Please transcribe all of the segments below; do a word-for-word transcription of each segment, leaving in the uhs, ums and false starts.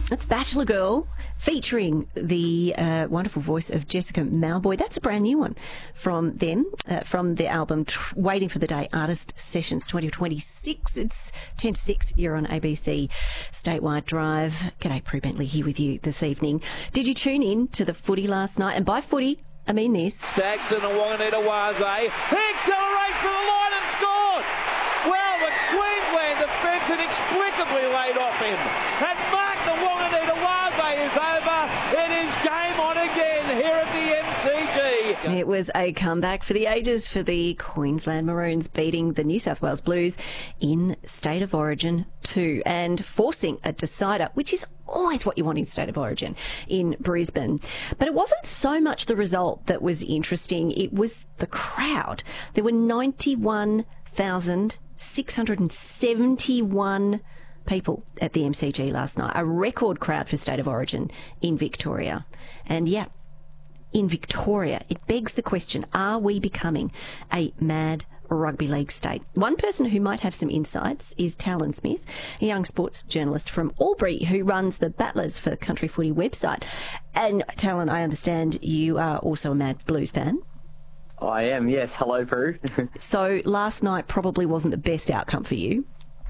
It's Bachelor Girl, featuring the uh, wonderful voice of Jessica Mauboy. That's a brand new one from them, uh, from the album Tr- Waiting for the Day Artist Sessions twenty twenty-six. It's ten to six. You're on A B C Statewide Drive. G'day, Prue Bentley here with you this evening. Did you tune in to the footy last night? And by footy, I mean this. Stagston and Wanganita Waze. He accelerates for the line and scored. Well, the Queensland defence inexplicably laid off him. And Mark, the Wanganita Waze is over. It is game on again here at the M C G. It was a comeback for the ages for the Queensland Maroons, beating the New South Wales Blues in State of Origin two and forcing a decider, which is always what you want in State of Origin, in Brisbane. But it wasn't so much the result that was interesting, it was the crowd. There were ninety-one thousand six hundred seventy-one people at the M C G last night, a record crowd for State of Origin in Victoria. And yeah, in Victoria, it begs the question, are we becoming a mad rugby league state? One person who might have some insights is Talon Smith, a young sports journalist from Albury who runs the Battlers for the Country Footy website. And Talon, I understand you are also a mad Blues fan. I am, yes. Hello, Prue. So last night probably wasn't the best outcome for you.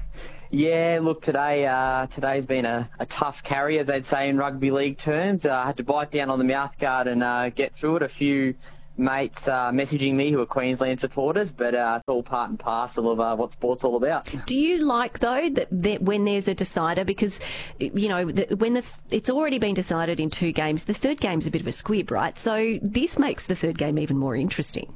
Yeah, look, today uh, today's been a, a tough carry, as they'd say in rugby league terms. Uh, I had to bite down on the mouthguard and uh, get through it. A few mates uh, messaging me who are Queensland supporters, but uh, it's all part and parcel of uh, what sport's all about. Do you like, though, that, that when there's a decider, because, you know, the, when the, it's already been decided in two games, the third game's a bit of a squib, right? So this makes the third game even more interesting.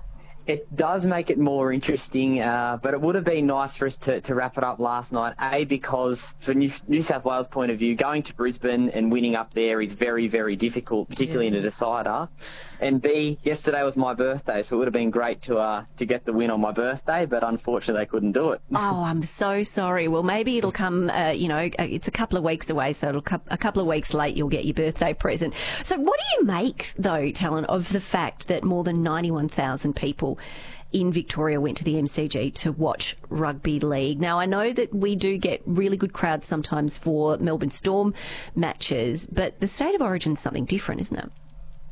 It does make it more interesting, uh, but it would have been nice for us to, to wrap it up last night, A, because from New, New South Wales' point of view, going to Brisbane and winning up there is very, very difficult, particularly yeah. in a decider. And B, yesterday was my birthday, so it would have been great to uh, to get the win on my birthday, but unfortunately they couldn't do it. Oh, I'm so sorry. Well, maybe it'll come, uh, you know, it's a couple of weeks away, so it'll co- a couple of weeks late you'll get your birthday present. So what do you make, though, Talon, of the fact that more than ninety-one thousand people in Victoria went to the M C G to watch rugby league? Now, I know that we do get really good crowds sometimes for Melbourne Storm matches, but the State of Origin is something different, isn't it?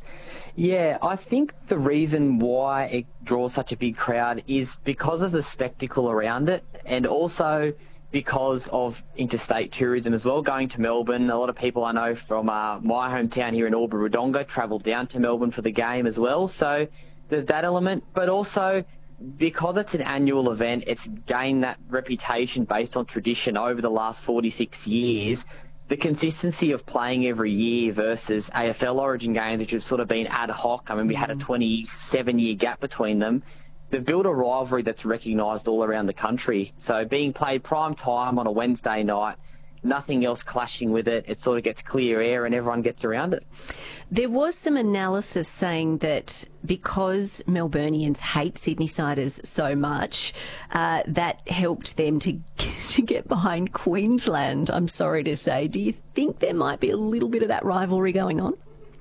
Yeah, I think the reason why it draws such a big crowd is because of the spectacle around it, and also because of interstate tourism as well. Going to Melbourne, a lot of people I know from uh, my hometown here in Albury-Wodonga travel down to Melbourne for the game as well. So there's that element, but also because it's an annual event, it's gained that reputation based on tradition over the last forty-six years. The consistency of playing every year versus A F L Origin games, which have sort of been ad hoc. I mean, we had a twenty-seven year gap between them. They've built a rivalry that's recognised all around the country. So being played prime time on a Wednesday night, nothing else clashing with it, it sort of gets clear air and everyone gets around it. There was some analysis saying that because Melburnians hate Sydney Siders so much, uh, that helped them to, to get behind Queensland, I'm sorry to say. Do you think there might be a little bit of that rivalry going on?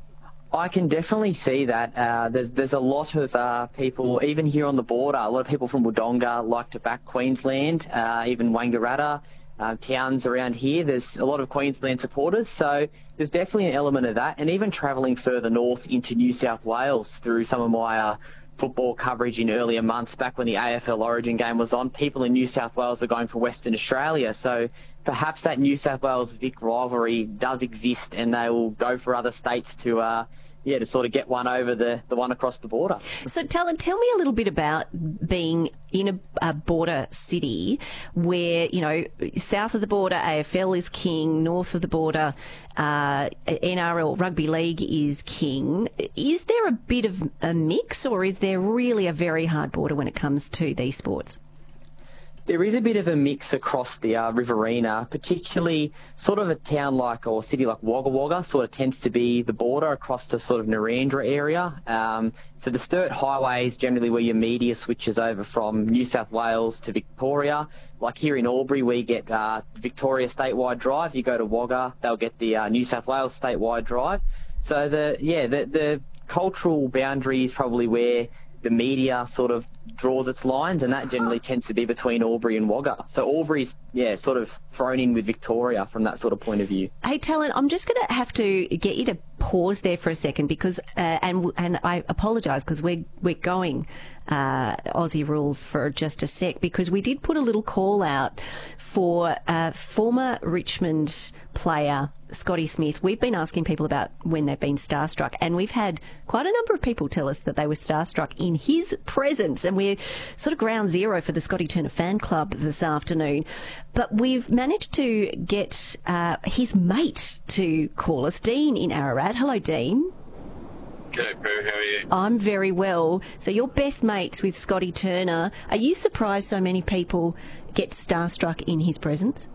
I can definitely see that. Uh, there's there's a lot of uh, people, even here on the border, a lot of people from Wodonga like to back Queensland, uh, even Wangaratta. Uh, towns around here, there's a lot of Queensland supporters, so there's definitely an element of that. And even travelling further north into New South Wales through some of my uh, football coverage in earlier months, back when the A F L Origin game was on, people in New South Wales were going for Western Australia. So perhaps that New South Wales-Vic rivalry does exist, and they will go for other states to uh, yeah, to sort of get one over the, the one across the border. So tell, tell me a little bit about being in a, a border city where, you know, south of the border A F L is king, north of the border uh, N R L Rugby League is king. Is there a bit of a mix, or is there really a very hard border when it comes to these sports? There is a bit of a mix across the uh, Riverina, particularly sort of a town like, or city like Wagga Wagga sort of tends to be the border across the sort of Narrandera area. Um, so the Sturt Highway is generally where your media switches over from New South Wales to Victoria. Like here in Albury, we get uh, Victoria Statewide Drive. You go to Wagga, they'll get the uh, New South Wales Statewide Drive. So the yeah, the, the cultural boundary is probably where the media sort of draws its lines, and that generally tends to be between Albury and Wagga. So Albury's, yeah, sort of thrown in with Victoria from that sort of point of view. Hey, Talon, I'm just going to have to get you to pause there for a second because, uh, and and I apologise because we're we're going uh, Aussie rules for just a sec because we did put a little call out for uh, former Richmond player Scotty Smith. We've been asking people about when they've been starstruck, and we've had quite a number of people tell us that they were starstruck in his presence, and we're sort of ground zero for the Scotty Turner fan club this afternoon. But we've managed to get uh, his mate to call us, Dean in Ararat. Hello, Dean. G'day, Prue. How are you? I'm very well. So you're best mates with Scotty Turner. Are you surprised so many people get starstruck in his presence?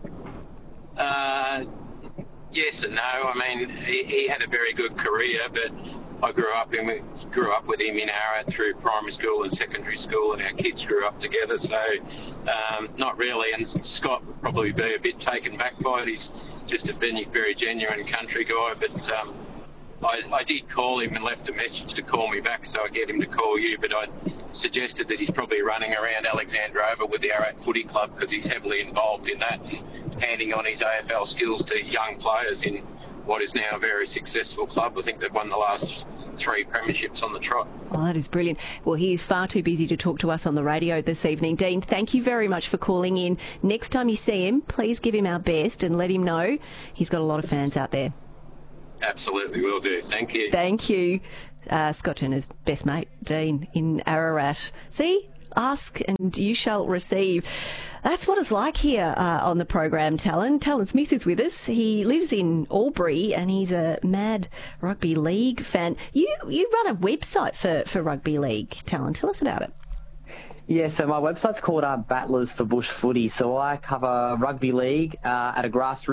Uh, yes and no. I mean, he, he had a very good career, but I grew up in grew up with him in Ararat through primary school and secondary school, and our kids grew up together. So, um, not really. And Scott would probably be a bit taken back by it. He's just a very, very genuine country guy, but. Um, I, I did call him and left a message to call me back, so I get him to call you, but I suggested that he's probably running around Alexandrova with the Ararat Footy Club because he's heavily involved in that and handing on his A F L skills to young players in what is now a very successful club. I think they've won the last three premierships on the trot. Oh, that is brilliant. Well, he is far too busy to talk to us on the radio this evening. Dean, thank you very much for calling in. Next time you see him, please give him our best and let him know he's got a lot of fans out there. Absolutely will do. Thank you. Thank you. Uh, Scott Turner's best mate, Dean, in Ararat. See? Ask and you shall receive. That's what it's like here uh, on the program, Talon. Talon Smith is with us. He lives in Albury and he's a mad rugby league fan. You you run a website for, for rugby league, Talon. Tell us about it. Yeah, so my website's called uh, Battlers for Bush Footy. So I cover rugby league uh, at a grassroots